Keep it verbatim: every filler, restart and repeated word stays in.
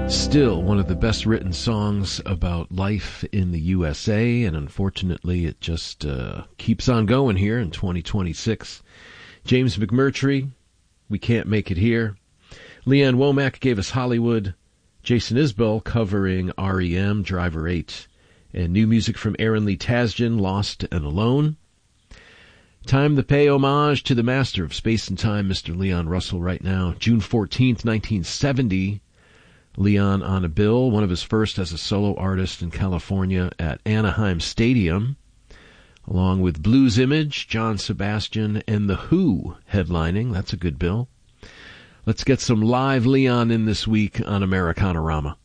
Still one of the best written songs about life in the U S A, and unfortunately it just uh, keeps on going here in twenty twenty-six. James McMurtry, We Can't Make It Here. Leanne Womack gave us Hollywood. Jason Isbell covering R E M, Driver eight. And new music from Aaron Lee Tasjan, Lost and Alone. Time to pay homage to the master of space and time, Mister Leon Russell, right now. June fourteenth, nineteen seventy. Leon on a bill, one of his first as a solo artist in California at Anaheim Stadium, along with Blues Image, John Sebastian, and The Who headlining. That's a good bill. Let's get some live Leon in this week on Americanorama.